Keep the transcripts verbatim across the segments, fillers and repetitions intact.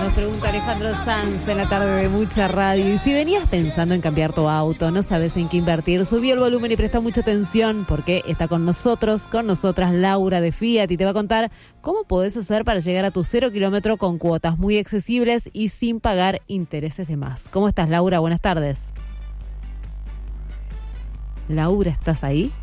Nos pregunta Alejandro Sanz en la tarde de Mucha Radio. Y si venías pensando en cambiar tu auto, no sabes en qué invertir, subí el volumen y presta mucha atención porque está con nosotros, con nosotras Laura de Fiat y te va a contar cómo podés hacer para llegar a tu cero kilómetro con cuotas muy accesibles y sin pagar intereses de más. ¿Cómo estás, Laura? Buenas tardes. Laura, ¿estás ahí?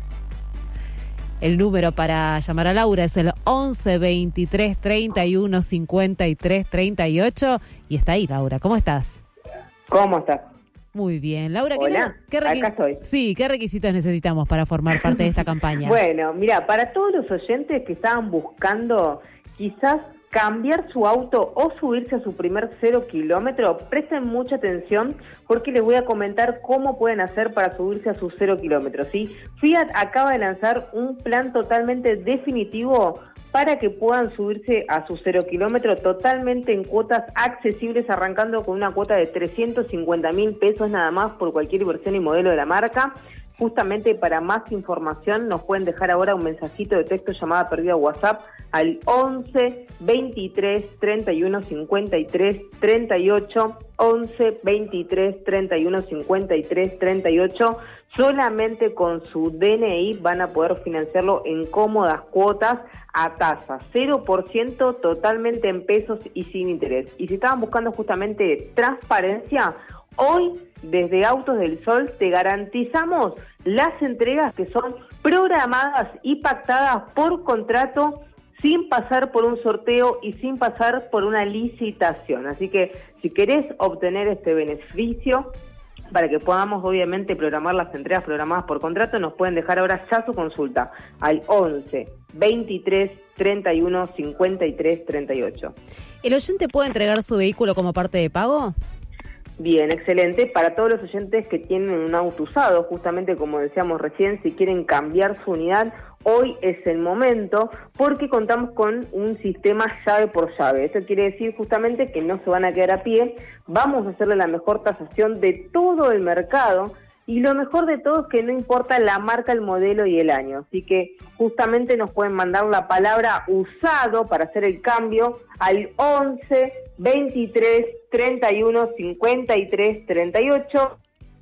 El número para llamar a Laura es el once, veintitrés, treinta y uno, cincuenta y tres, treinta y ocho. Y está ahí, Laura. ¿Cómo estás? ¿Cómo estás? Muy bien. Laura, ¿qué, Hola, ¿qué, requ- acá estoy. Sí, ¿qué requisitos necesitamos para formar parte de esta campaña? Bueno, mira, para todos los oyentes que estaban buscando quizás cambiar su auto o subirse a su primer cero kilómetro, presten mucha atención porque les voy a comentar cómo pueden hacer para subirse a su cero kilómetro, ¿sí? Fiat acaba de lanzar un plan totalmente definitivo para que puedan subirse a su cero kilómetro totalmente en cuotas accesibles, arrancando con una cuota de trescientos cincuenta mil pesos nada más por cualquier versión y modelo de la marca. Justamente para más información nos pueden dejar ahora un mensajito de texto, llamada perdida WhatsApp al once, veintitrés, treinta y uno, cincuenta y tres, treinta y ocho, once, veintitrés, treinta y uno, cincuenta y tres, treinta y ocho. Solamente con su D N I van a poder financiarlo en cómodas cuotas a tasa cero por ciento, totalmente en pesos y sin interés. Y si estaban buscando justamente transparencia, hoy desde Autos del Sol te garantizamos las entregas que son programadas y pactadas por contrato, sin pasar por un sorteo y sin pasar por una licitación. Así que si querés obtener este beneficio, para que podamos obviamente programar las entregas programadas por contrato, nos pueden dejar ahora ya su consulta al once, veintitrés, treinta y uno, cincuenta y tres, treinta y ocho. ¿El oyente puede entregar su vehículo como parte de pago? Bien, excelente. Para todos los oyentes que tienen un auto usado, justamente como decíamos recién, si quieren cambiar su unidad, hoy es el momento porque contamos con un sistema llave por llave. Eso quiere decir justamente que no se van a quedar a pie, vamos a hacerle la mejor tasación de todo el mercado y lo mejor de todo es que no importa la marca, el modelo y el año. Así que justamente nos pueden mandar la palabra usado para hacer el cambio al once, veintitrés, treinta y uno, cincuenta y tres, treinta y ocho,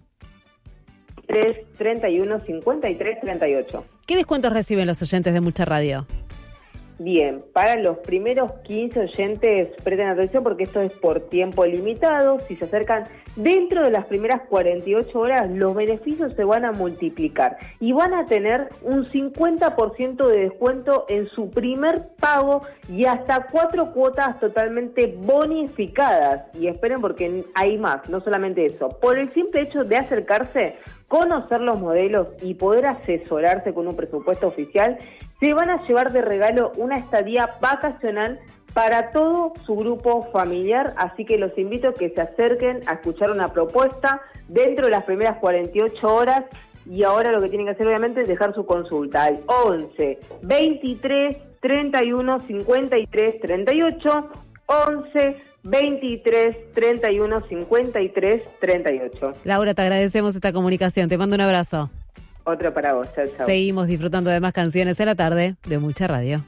treinta y uno, cincuenta y tres, treinta y ocho. ¿Qué descuentos reciben los oyentes de Mucha Radio? Bien, para los primeros quince oyentes, presten atención porque esto es por tiempo limitado. Si se acercan dentro de las primeras cuarenta y ocho horas, los beneficios se van a multiplicar y van a tener un cincuenta por ciento de descuento en su primer pago y hasta cuatro cuotas totalmente bonificadas. Y esperen porque hay más, no solamente eso. Por el simple hecho de acercarse, conocer los modelos y poder asesorarse con un presupuesto oficial, se van a llevar de regalo una estadía vacacional para todo su grupo familiar, así que los invito a que se acerquen a escuchar una propuesta dentro de las primeras cuarenta y ocho horas y ahora lo que tienen que hacer obviamente es dejar su consulta al once, veintitrés, treinta y uno, cincuenta y tres, treinta y ocho, once, veintitrés, treinta y uno, cincuenta y tres, treinta y ocho. Laura, te agradecemos esta comunicación, te mando un abrazo. Otra para vos, chao, chao. Seguimos disfrutando de más canciones en la tarde de Mucha Radio.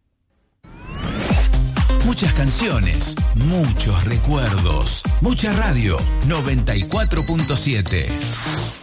Muchas canciones, muchos recuerdos. Mucha Radio, noventa y cuatro punto siete.